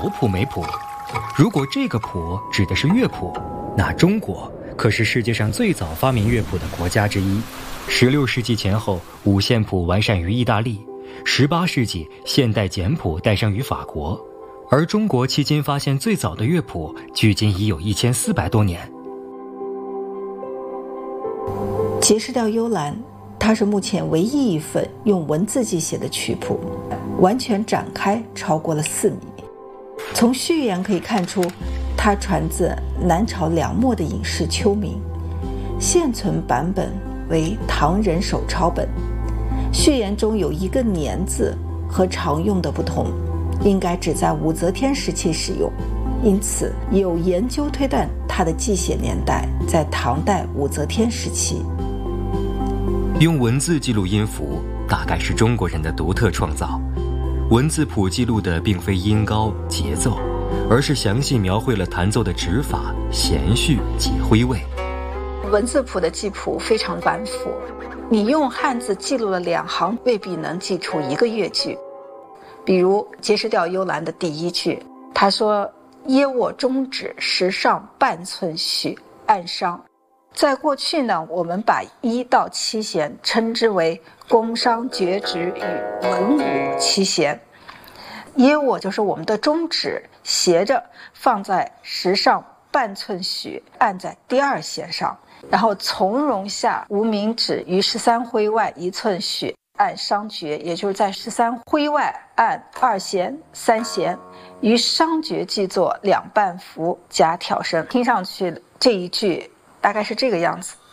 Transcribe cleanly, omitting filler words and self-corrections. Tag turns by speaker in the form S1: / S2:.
S1: 谱没谱。如果这个谱指的是乐谱，那中国可是世界上最早发明乐谱的国家之一。16世纪前后，五线谱完善于意大利；18世纪，现代简谱诞生于法国。而中国迄今发现最早的乐谱，距今已有1400多年。
S2: 结石调幽兰，它是目前唯一一份用文字记写的曲谱，完全展开超过了4米。从序言可以看出，它传自南朝梁末的隐士丘明，现存版本为唐人手抄本。序言中有一个年字和常用的不同，应该只在武则天时期使用，因此有研究推断它的记写年代在唐代武则天时期。
S1: 用文字记录音符，大概是中国人的独特创造。文字谱记录的并非音高、节奏，而是详细描绘了弹奏的指法、弦序及挥位。
S3: 文字谱的记谱非常繁复，你用汉字记录了2行，未必能记出一个乐句。比如结石调幽兰的第1句，他说耶握中指，时上半寸许，按商。在过去呢，我们把1到7弦称之为宫商角徵与文武7弦。耶握就是我们的中指斜着放在时上半寸许，按在第2弦上，然后从容下无名指于13徽外1寸许，按商角，也就是在13徽外按2弦、3弦，于商角记作2半符加挑声。听上去这一句大概是这个样子。